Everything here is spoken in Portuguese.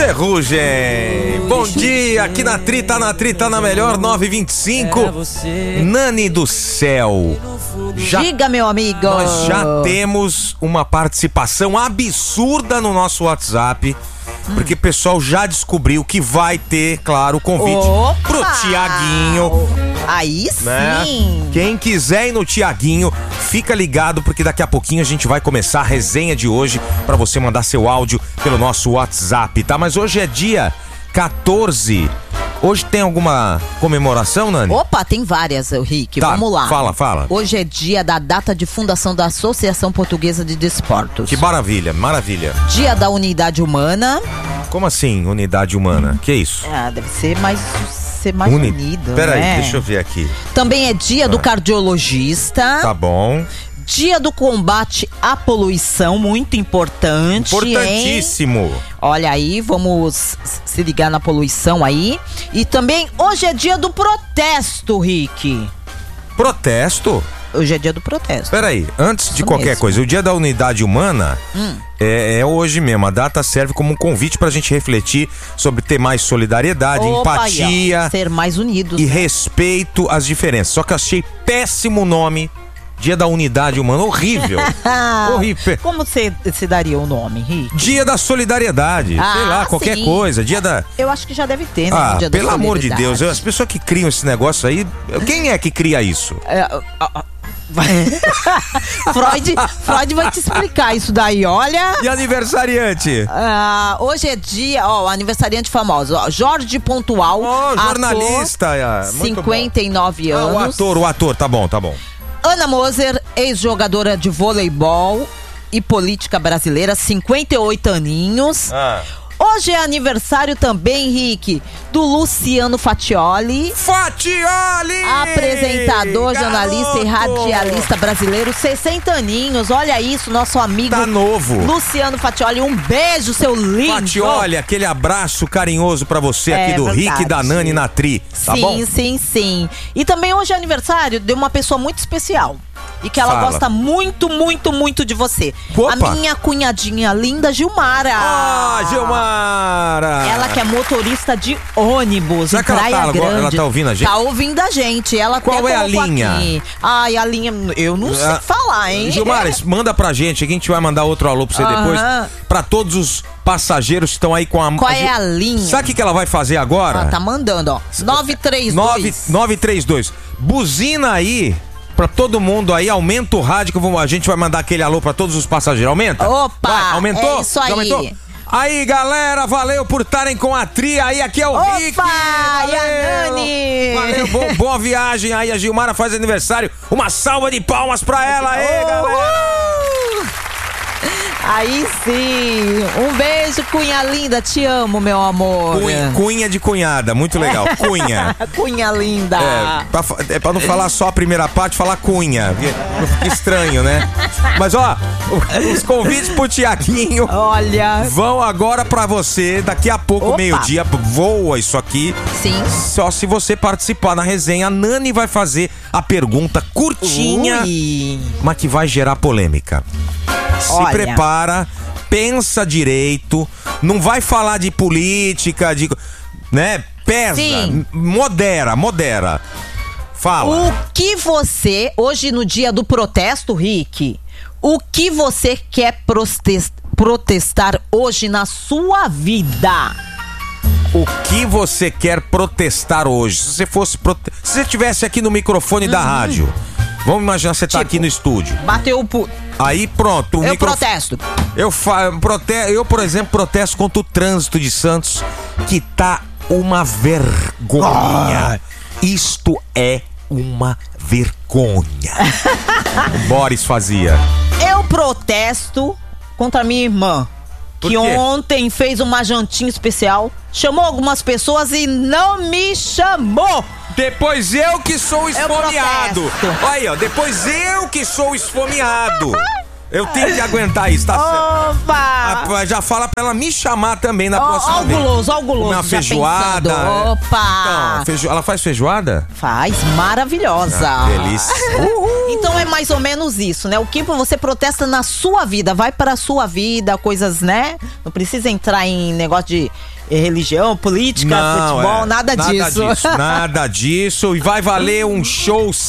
Ferrugem, bom dia, aqui na Tri, tá na melhor, 9h25. Nani do céu. Diga, meu amigo. Nós já temos uma participação absurda no nosso WhatsApp, porque o pessoal já descobriu que vai ter, claro, o convite pro Tiaguinho. Aí sim. Né? Quem quiser ir no Tiaguinho, fica ligado, porque daqui a pouquinho a gente vai começar a resenha de hoje pra você mandar seu áudio pelo nosso WhatsApp, tá? Mas hoje é dia 14. Hoje tem alguma comemoração, Nani? Opa, tem várias, Rick. Tá, vamos lá. Fala. Hoje é dia da data de fundação da Associação Portuguesa de Desportos. Que maravilha. Dia da Unidade Humana. Como assim, unidade humana? Que isso? Deve ser mais unido, Peraí, né? deixa eu ver aqui. Também é dia do cardiologista. Tá bom. Dia do combate à poluição, muito importante. Importantíssimo. Hein? Olha aí, vamos se ligar na poluição aí. E também hoje é dia do protesto, Rick. Protesto? Hoje é dia do protesto. Peraí, antes de Isso qualquer mesmo. coisa, o dia da unidade humana é hoje mesmo. A data serve como um convite pra gente refletir sobre ter mais solidariedade, empatia, aí, ó, ser mais unidos e né? respeito às diferenças. Só que eu achei péssimo o nome. Dia da unidade humana, horrível. Horrível. Como você se daria o nome, Rick? Dia da solidariedade, sei lá, qualquer sim. coisa. Dia da... Eu acho que já deve ter, né? Dia pelo da amor de solidariedade. Deus, as pessoas que criam esse negócio aí, quem é que cria isso? Freud vai te explicar isso daí, olha. E aniversariante? Hoje é dia, aniversariante famoso, Jorge Pontual, jornalista, ator, 59 anos. O ator, tá bom. Ana Moser, ex-jogadora de voleibol e política brasileira, 58 aninhos. Hoje é aniversário também, Rick, do Luciano Faccioli. Apresentador, jornalista e radialista brasileiro, 60 aninhos. Olha isso, nosso amigo. Tá novo. Luciano Faccioli, um beijo, seu lindo. Faccioli, aquele abraço carinhoso pra você aqui do verdade. Rick e da Nani na Tri, tá bom? Sim. E também hoje é aniversário de uma pessoa muito especial. E que ela gosta muito de você. Opa. A minha cunhadinha linda, Gilmara. Gilmara! Ela que é motorista de ônibus em Praia Grande. Ela tá ouvindo a gente? Tá ouvindo a gente. Ela Qual é a linha? Aqui. A linha, eu não sei falar, hein? Gilmara, manda pra gente, que a gente vai mandar outro alô pra você depois. Pra todos os passageiros que estão aí com a... Qual é a linha? Sabe o que ela vai fazer agora? Ela tá mandando, ó. 932. Buzina aí... Pra todo mundo aí, aumenta o rádio que a gente vai mandar aquele alô pra todos os passageiros. Aumenta? Opa! Vai, aumentou? É isso aí. Aumentou? Aí, galera, valeu por estarem com a Tri. Aí, aqui é o Rick. E a Nani. Valeu, boa viagem aí. A Gilmara faz aniversário. Uma salva de palmas pra ela aí, galera. Aí sim, um beijo, cunha linda, te amo, meu amor. Cunha de cunhada, muito legal, cunha. Cunha linda. Pra não falar só a primeira parte, falar cunha, fica estranho, né? Mas ó, os convites pro Tiaguinho, olha, vão agora pra você, daqui a pouco, meio-dia, voa isso aqui. Sim. Só se você participar na resenha, a Nani vai fazer a pergunta curtinha, mas que vai gerar polêmica. Se prepara, pensa direito, não vai falar de política, né? Pesa, sim. modera. Fala. O que você, hoje no dia do protesto, Rick, o que você quer protestar hoje na sua vida? O que você quer protestar hoje? Se você fosse se você estivesse aqui no microfone da rádio, vamos imaginar que você tá aqui no estúdio. Bateu o Aí pronto, eu protesto. Eu, por exemplo, protesto contra o trânsito de Santos, que tá uma vergonha. Isto é uma vergonha. O Boris fazia. Eu protesto contra minha irmã, que ontem fez uma jantinha especial, chamou algumas pessoas e não me chamou. Depois eu que sou esfomeado. Aí, ó, depois eu que sou esfomeado. Eu tenho que aguentar isso, tá certo? Opa! Já fala pra ela me chamar também na próxima vez. Ó o guloso, uma feijoada. Opa! Então, ela faz feijoada? Faz, maravilhosa. Delícia. Então é mais ou menos isso, né? O que você protesta na sua vida, vai pra sua vida, coisas, né? Não precisa entrar em negócio de religião, política, futebol, nada disso. Nada disso. E vai valer um show